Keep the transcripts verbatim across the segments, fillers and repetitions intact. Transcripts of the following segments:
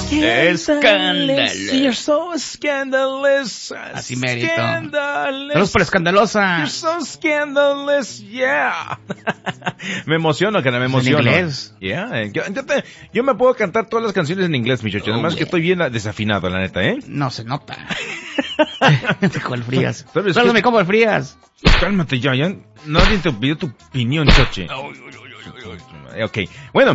Scandalous. You're so scandalous. Así mérito. Scandalous. Saludos por escandalosa. You're so scandalous, yeah. Me emociono, que no me emociono. En inglés. Yeah. Yo, yo, te- yo me puedo cantar todas las canciones en inglés, mi chocho. Oh, Nomás yeah. que estoy bien desafinado, la neta, ¿eh? No se nota. Como el Frías. ¿Sabes Solo qué? me como el Frías. Cálmate ya, ya. Nadie te pidió tu opinión, choche. Ok, bueno.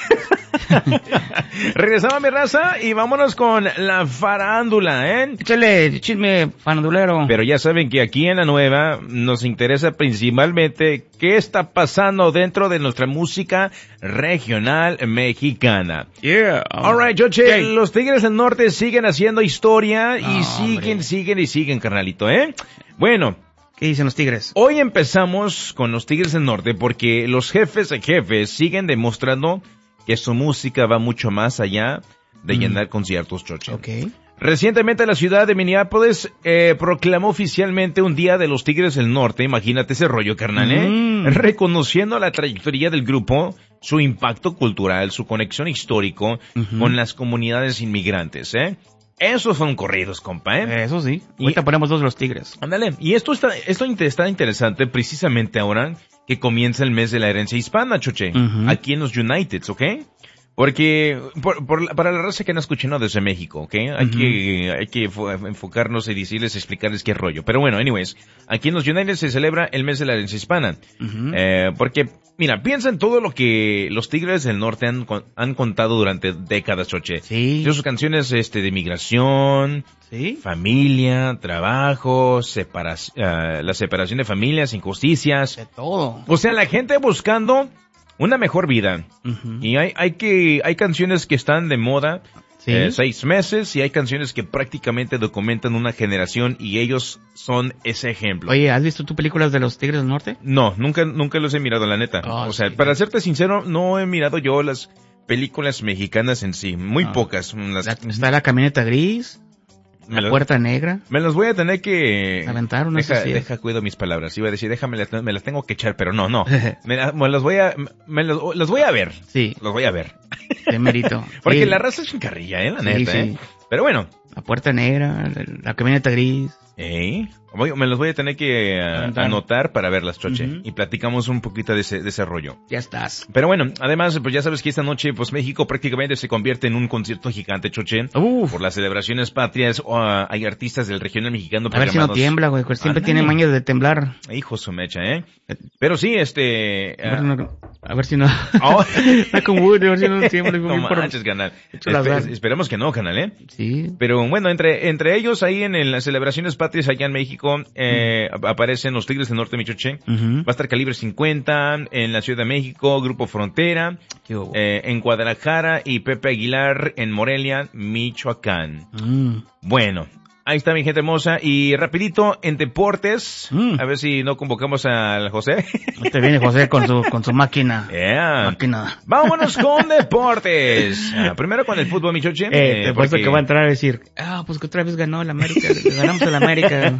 Regresamos, mi raza, y vámonos con la farándula, ¿eh? Échale chisme farandulero. Pero ya saben que aquí en la nueva nos interesa principalmente qué está pasando dentro de nuestra música regional mexicana. Yeah. Alright, Choche, Okay. los Tigres del Norte siguen haciendo historia y No, siguen, hombre. siguen y siguen, carnalito, ¿eh? Bueno, ¿Qué dicen los Tigres? hoy empezamos con los Tigres del Norte porque los jefes de jefes siguen demostrando que su música va mucho más allá de Mm. llenar conciertos, Choche. Ok. Recientemente la ciudad de Minneapolis eh, proclamó oficialmente un Día de los Tigres del Norte, imagínate ese rollo, carnal, ¿eh? Mm. Reconociendo la trayectoria del grupo, su impacto cultural, su conexión histórico Ujú. con las comunidades inmigrantes, ¿eh? Esos son corridos, compa, ¿eh? Eso sí. Y- Ahorita ponemos dos de los Tigres. Ándale, y esto está, esto inte- está interesante precisamente ahora que comienza el mes de la herencia hispana, Choche, Ujú. aquí en los Uniteds, ¿ok? Porque, por, por la- para la raza que no escuchando desde México, ¿ok? Hay Ujú. que, hay que fo- enfocarnos y decirles, explicarles qué rollo. Pero bueno, anyways, aquí en los Uniteds se celebra el mes de la herencia hispana. Ujú. Eh, porque, mira, piensa en todo lo que los Tigres del Norte han, con- han contado durante décadas, Choche. Sí. Sus canciones, este, de migración, Sí. familia, trabajo, separa- eh, la separación de familias, injusticias. De todo. O sea, la gente buscando una mejor vida. Ujú. Y hay, hay que, hay canciones que están de moda, Sí. eh, seis meses, y hay canciones que prácticamente documentan una generación, y ellos son ese ejemplo. Oye, ¿has visto tú películas de los Tigres del Norte? No, nunca, nunca los he mirado, la neta. Oh, o sea, sí. para serte sincero, no he mirado yo las películas mexicanas en sí. Muy No. pocas. Las- La- está la camioneta gris, me la las- puerta negra. Me las voy a tener que... Aventar unas Deja, así. deja cuido mis palabras. Iba a decir, déjame, las- me las tengo que echar, pero no, no. Me, la- me las voy a, me las, las voy a ver. Sí, Los voy a ver. de mérito. Porque Sí. la raza es chincarrilla, eh, la Sí, neta, sí. eh. Pero bueno, La puerta negra, la, la camioneta gris. eh, voy- me las voy a tener que eh, Aventar. anotar para verlas, Choche. Ujú. Y platicamos un poquito de ese, de ese rollo. Ya estás. Pero bueno, además, pues ya sabes que esta noche, pues México prácticamente se convierte en un concierto gigante, Choche. Uf. Por las celebraciones patrias, o, ah, hay artistas del regional mexicano A ver si no programados. tiembla, güey. Pues siempre Ándale. tiene mañas de temblar. Hijo su mecha, ¿eh? Pero sí, este... A ver, ah, no- a ver si no. Oh. Está con Woody, a ver si no tiembla. no manches, canal. Hecho las Espe- ganas. esperemos que no, canal, ¿eh? Sí. Pero bueno, entre entre ellos ahí en, el- las celebraciones patrias allá en México eh, ap- aparecen los Tigres del Norte, Michoche. Ujú. Va a estar Calibre cincuenta en la Ciudad de México, Grupo Frontera, Qué hubo. eh, en Guadalajara y Pepe Aguilar en Morelia, Michoacán. Mm. Bueno, ahí está mi gente hermosa. Y rapidito, en deportes, Mm. a ver si no convocamos al José. Te viene José con su, con su máquina. Yeah. Máquina. Vámonos con deportes. Ah, primero con el fútbol, mi choche. Eh, te puesto porque- que va a entrar a decir, ah, pues que otra vez ganó el América, le ganamos el América.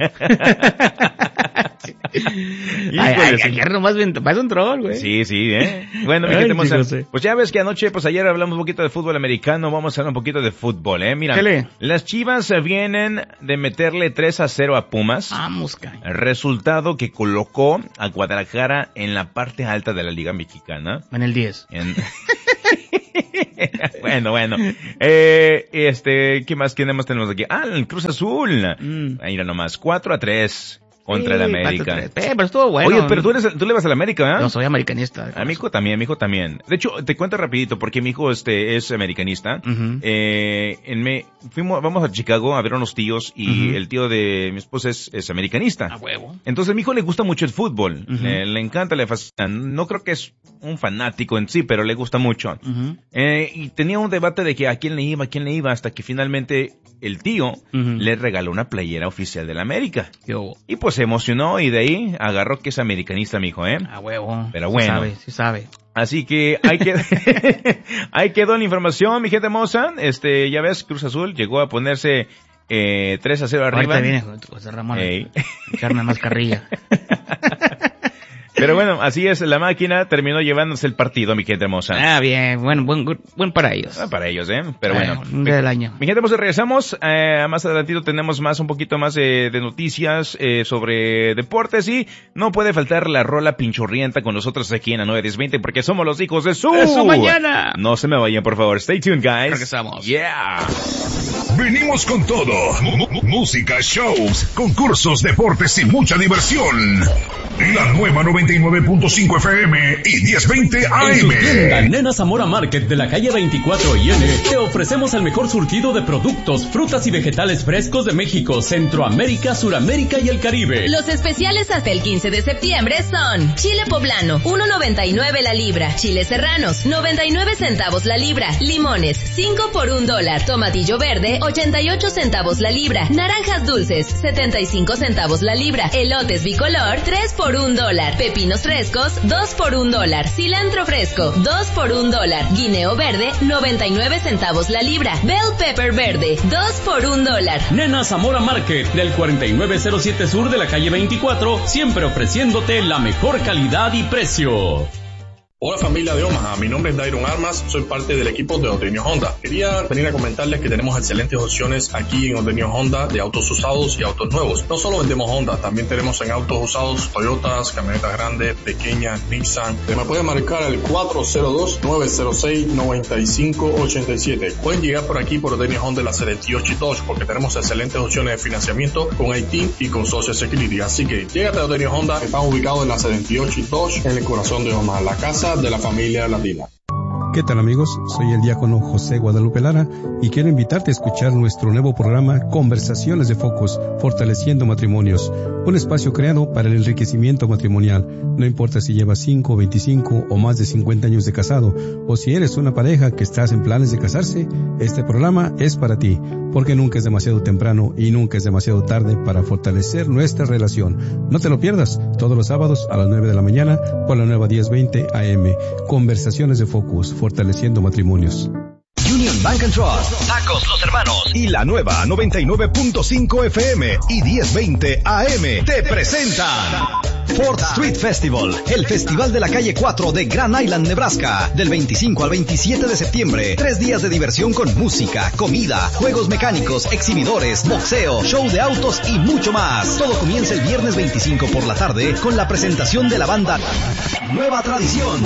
Ay, ay, sí. ayer nomás ven- vas un troll, güey. Sí, sí, eh. Bueno, mi Ay, gente sí, hermosa, José. pues ya ves que anoche, pues ayer hablamos un poquito de fútbol americano, vamos a hablar un poquito de fútbol, eh. Mira, Dale. las Chivas se vienen de meterle tres a cero a Pumas. Vamos, caña. Resultado que colocó a Guadalajara en la parte alta de la Liga Mexicana. En el diez. En- bueno, bueno. Eh, este, ¿qué más tenemos, tenemos aquí? Ah, el Cruz Azul. Mm. Ahí era nomás, cuatro a tres contra el Sí, América. cuatro tres. Eh, pero estuvo bueno. Oye, pero tú, eres, tú le vas al América, ¿eh? No, soy americanista. A mi hijo también, mi hijo también. De hecho, te cuento rapidito porque mi hijo este es americanista. Ujú. Eh, en me, fuimos, vamos a Chicago a ver a unos tíos y Ujú. el tío de mi esposa es, es americanista. A huevo. Entonces a mi hijo le gusta mucho el fútbol. Ujú. le, le encanta, le fascina. No creo que es un fanático en sí, pero le gusta mucho. Ujú. Eh, y tenía un debate de que a quién le iba, a quién le iba, hasta que finalmente el tío Ujú. le regaló una playera oficial de la América. ¿Qué hubo? Y pues se emocionó y de ahí agarró que es americanista, mi hijo, ¿eh? A huevo. Pero Sí bueno. sabe, sí sabe. Así que ahí quedó, ahí quedó la información, mi gente hermosa. Este, ya ves, Cruz Azul llegó a ponerse eh, tres a cero arriba. Ahorita viene José Ramón. Ey. a Echarme más carrilla. Pero bueno, así es, la máquina terminó llevándose el partido, mi gente hermosa. Ah, bien, bueno, buen, buen para ellos. Ah, para ellos, ¿eh? Pero bueno. Un día del año. Mi gente hermosa, regresamos. Eh, más adelantito tenemos más, un poquito más eh, de noticias eh, sobre deportes y no puede faltar la rola pinchurrienta con nosotros aquí en la nueve diez veinte porque somos los hijos de su... ¡De su mañana! No se me vayan, por favor. Stay tuned, guys. Regresamos. Yeah. Venimos con todo. M- música, shows, concursos, deportes y mucha diversión. La nueva noventa y nueve punto cinco F M y diez veinte A M. En su tienda Nena Zamora Market de la calle veinticuatro y N te ofrecemos el mejor surtido de productos, frutas y vegetales frescos de México, Centroamérica, Suramérica y el Caribe. Los especiales hasta el quince de septiembre son chile poblano, uno noventa y nueve la libra, chiles serranos, noventa y nueve centavos la libra, limones, cinco por un dólar, tomatillo verde, ochenta y ocho centavos la libra, naranjas dulces, setenta y cinco centavos la libra, elotes bicolor, tres por un dólar, pepinos frescos, dos por un dólar, cilantro fresco, dos por un dólar, guineo verde, noventa y nueve centavos la libra, bell pepper verde, dos por un dólar. Nena Zamora Market del cuarenta y nueve cero siete sur de la calle veinticuatro, siempre ofreciéndote la mejor calidad y precio. Hola familia de Omaha, mi nombre es Dairon Armas, soy parte del equipo de Odenio Honda. Quería venir a comentarles que tenemos excelentes opciones aquí en Odenio Honda de autos usados y autos nuevos. No solo vendemos Honda, también tenemos en autos usados Toyotas, camionetas grandes, pequeñas, Nissan. Me pueden marcar el cuatro cero dos, nueve cero seis, nueve cinco ocho siete. Pueden llegar por aquí por Odenio Honda en la setenta y ocho y Dodge porque tenemos excelentes opciones de financiamiento con Haití y con Social Security. Así que llégate a Odenio Honda, están ubicados en la setenta y ocho y Dodge en el corazón de Omaha, la casa de la familia latina. ¿Qué tal amigos? Soy el diácono José Guadalupe Lara y quiero invitarte a escuchar nuestro nuevo programa Conversaciones de Focus, Fortaleciendo Matrimonios, un espacio creado para el enriquecimiento matrimonial. No importa si llevas cinco, veinticinco o más de cincuenta años de casado, o si eres una pareja que estás en planes de casarse, este programa es para ti, porque nunca es demasiado temprano y nunca es demasiado tarde para fortalecer nuestra relación. No te lo pierdas, todos los sábados a las nueve de la mañana por la nueva diez veinte A M. Conversaciones de Focus, Fortaleciendo Matrimonios. Union Bank and Trust, Tacos Los Hermanos y la nueva noventa y nueve punto cinco F M y diez veinte A M te presentan Fourth Street Festival, el festival de la calle cuatro de Grand Island, Nebraska, del veinticinco al veintisiete de septiembre. Tres días de diversión con música, comida, juegos mecánicos, exhibidores, boxeo, show de autos y mucho más. Todo comienza el viernes veinticinco por la tarde con la presentación de la banda Nueva Tradición.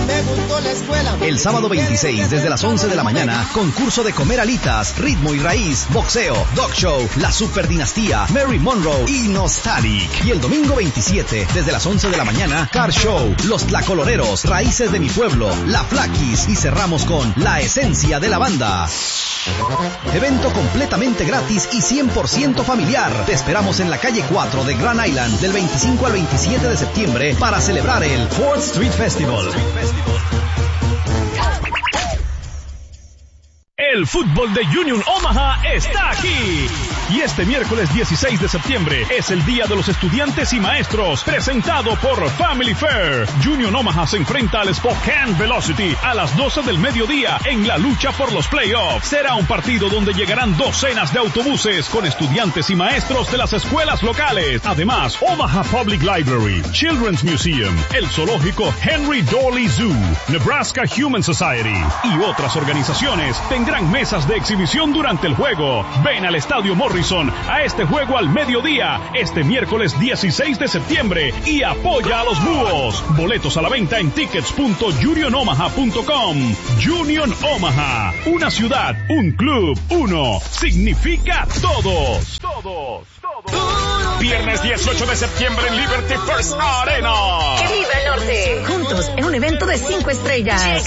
El sábado veintiséis desde las once de la mañana, concurso de comer alitas, ritmo y raíz, boxeo, dog show, la super dinastía, Mary Monroe y Nostalgic. Y el domingo veintisiete desde las once de la mañana, car show, los tlacoloreros, raíces de mi pueblo, la Flaquis y cerramos con la esencia de la banda. Evento completamente gratis y cien por ciento familiar. Te esperamos en la calle cuatro de Grand Island del veinticinco al veintisiete de septiembre para celebrar el Fourth Street Festival. El fútbol de Union Omaha está aquí. Y este miércoles dieciséis de septiembre es el Día de los Estudiantes y Maestros, presentado por Family Fair. Union Omaha se enfrenta al Spokane Velocity a las doce del mediodía en la lucha por los playoffs. Será un partido donde llegarán docenas de autobuses con estudiantes y maestros de las escuelas locales. Además, Omaha Public Library, Children's Museum, el zoológico Henry Dooley Zoo, Nebraska Human Society y otras organizaciones tendrán mesas de exhibición durante el juego. Ven al Estadio Morrison a este juego al mediodía, este miércoles dieciséis de septiembre y apoya a los búhos. Boletos a la venta en tickets punto union omaha punto com. Union Omaha, una ciudad, un club, uno, significa todos. Todos, todos. Viernes dieciocho de septiembre en Liberty First Arena. ¡Que viva el norte! Juntos en un evento de cinco estrellas.